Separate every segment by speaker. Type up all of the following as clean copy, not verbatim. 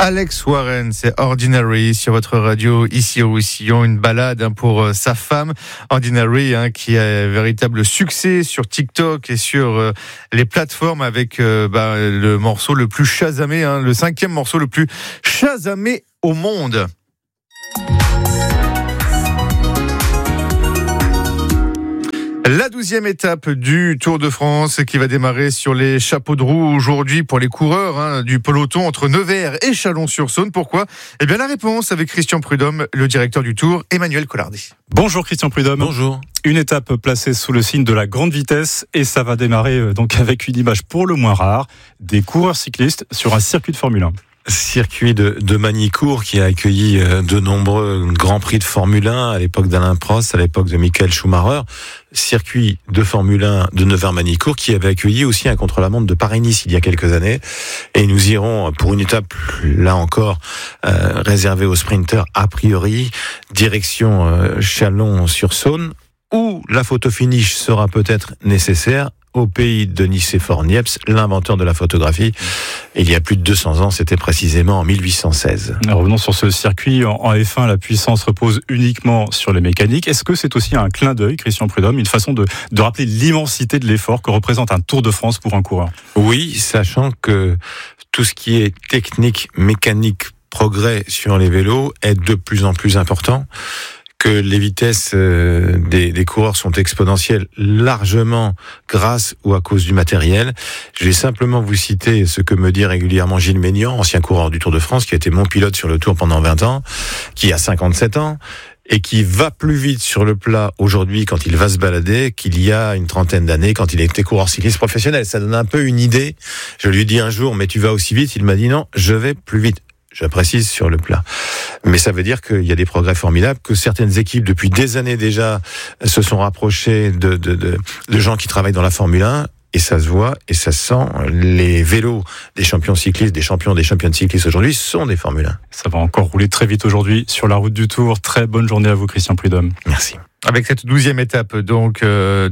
Speaker 1: Alex Warren, c'est Ordinary sur votre radio ici au Roussillon, une balade pour sa femme Ordinary qui a un véritable succès sur TikTok et sur les plateformes avec le morceau le plus chasamé, le 5e morceau le plus chasamé au monde. La 12e étape du Tour de France qui va démarrer sur les chapeaux de roue aujourd'hui pour les coureurs du peloton entre Nevers et Chalon-sur-Saône. Pourquoi ? Eh bien la réponse avec Christian Prudhomme, le directeur du Tour, Emmanuel Collardi.
Speaker 2: Bonjour Christian Prudhomme.
Speaker 3: Bonjour.
Speaker 2: Une étape placée sous le signe de la grande vitesse et ça va démarrer donc avec une image pour le moins rare, des coureurs cyclistes sur un circuit de Formule 1.
Speaker 3: Circuit de Magny-Cours qui a accueilli de nombreux grands prix de Formule 1 à l'époque d'Alain Prost, à l'époque de Michael Schumacher. Circuit de Formule 1 de Nevers-Magny-Cours qui avait accueilli aussi un contre-la-montre de Paris-Nice il y a quelques années. Et nous irons pour une étape, là encore, réservée aux sprinters a priori, direction Chalon-sur-Saône, où la photo finish sera peut-être nécessaire au pays de Nicéphore Niepce, l'inventeur de la photographie. Il y a plus de 200 ans, c'était précisément en 1816.
Speaker 2: Revenons sur ce circuit. En F1, la puissance repose uniquement sur les mécaniques. Est-ce que c'est aussi un clin d'œil, Christian Prudhomme, une façon de rappeler l'immensité de l'effort que représente un Tour de France pour un coureur ?
Speaker 3: Oui, sachant que tout ce qui est technique, mécanique, progrès sur les vélos est de plus en plus important, que les vitesses des coureurs sont exponentielles largement grâce ou à cause du matériel. Je vais simplement vous citer ce que me dit régulièrement Gilles Maignan, ancien coureur du Tour de France, qui a été mon pilote sur le Tour pendant 20 ans, qui a 57 ans, et qui va plus vite sur le plat aujourd'hui quand il va se balader qu'il y a une trentaine d'années quand il était coureur cycliste professionnel. Ça donne un peu une idée. Je lui ai dit un jour, mais tu vas aussi vite? Il m'a dit non, je vais plus vite. Je précise sur le plat. Mais ça veut dire qu'il y a des progrès formidables, que certaines équipes, depuis des années déjà, se sont rapprochées de gens qui travaillent dans la Formule 1, et ça se voit, et ça se sent. Les vélos des champions cyclistes, des champions de cyclistes aujourd'hui sont des Formule 1.
Speaker 2: Ça va encore rouler très vite aujourd'hui sur la route du Tour. Très bonne journée à vous, Christian Prudhomme.
Speaker 3: Merci.
Speaker 1: Avec cette 12e étape donc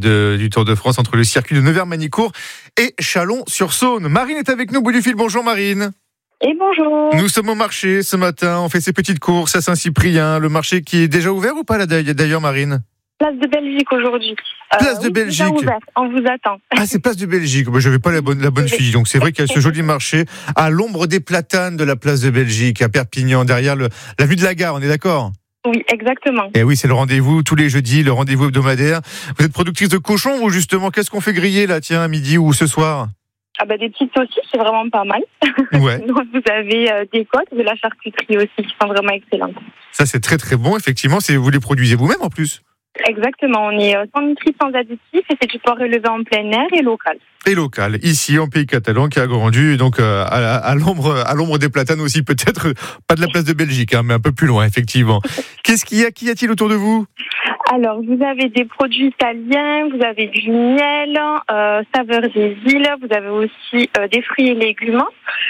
Speaker 1: du Tour de France entre le circuit de Nevers-Magny-Cours et Chalon-sur-Saône. Marine est avec nous au bout du fil. Bonjour Marine.
Speaker 4: Et bonjour.
Speaker 1: Nous sommes au marché ce matin, on fait ces petites courses à Saint-Cyprien, le marché qui est déjà ouvert ou pas là d'ailleurs Marine ?
Speaker 4: Place de Belgique aujourd'hui.
Speaker 1: Place de Belgique.
Speaker 4: Déjà ouvert, on vous attend.
Speaker 1: Ah, c'est place de Belgique. Je n'avais pas la bonne fille. Donc c'est vrai qu'il y a ce joli marché à l'ombre des platanes de la place de Belgique à Perpignan, derrière la vue de la gare, on est d'accord ?
Speaker 4: Oui, exactement.
Speaker 1: Et oui, c'est le rendez-vous tous les jeudis, le rendez-vous hebdomadaire. Vous êtes productrice de cochons ou justement, qu'est-ce qu'on fait griller là, tiens, à midi ou ce soir ?
Speaker 4: Des petites saucisses, c'est vraiment pas mal.
Speaker 1: Ouais.
Speaker 4: Donc vous avez des côtes, de la charcuterie aussi qui sont vraiment excellentes.
Speaker 1: Ça c'est très très bon, effectivement. Vous les produisez vous-même en plus ?
Speaker 4: Exactement, on est sans nitrite, sans additifs et c'est du porc élevé en plein air et local.
Speaker 1: Et local, ici en pays catalan qui a grandi donc à l'ombre des platanes aussi, peut-être pas de la place de Belgique, mais un peu plus loin effectivement. Qu'y a-t-il autour de vous ?
Speaker 4: Alors vous avez des produits italiens, vous avez du miel, saveur des îles, vous avez aussi des fruits et légumes,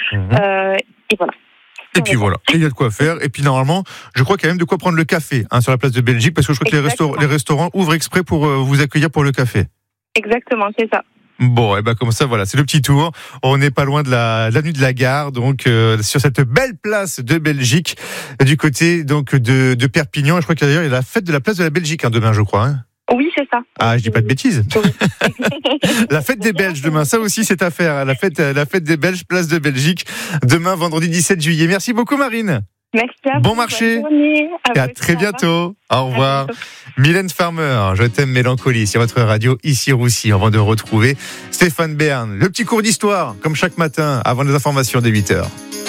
Speaker 4: et voilà.
Speaker 1: Et puis voilà, il y a de quoi faire. Et puis normalement, je crois qu'il y a même de quoi prendre le café sur la place de Belgique, parce que je crois que les restaurants ouvrent exprès pour vous accueillir pour le café.
Speaker 4: Exactement, c'est ça.
Speaker 1: Bon, et comme ça, voilà, c'est le petit tour. On n'est pas loin de l'avenue de la Gare, donc sur cette belle place de Belgique, du côté donc de Perpignan. Et je crois qu'il y a la fête de la place de la Belgique demain, je crois.
Speaker 4: Oui, c'est ça.
Speaker 1: Ah, je dis pas de bêtises. La fête des Belges demain, ça aussi c'est à faire. La fête des Belges, place de Belgique, demain vendredi 17 juillet. Merci beaucoup Marine.
Speaker 4: Merci à vous.
Speaker 1: Bon marché. Et à très bientôt. Au revoir. Mylène Farmer, Je t'aime mélancolie sur votre radio ici Roussy, avant de retrouver Stéphane Bern. Le petit cours d'histoire, comme chaque matin, avant les informations des 8h.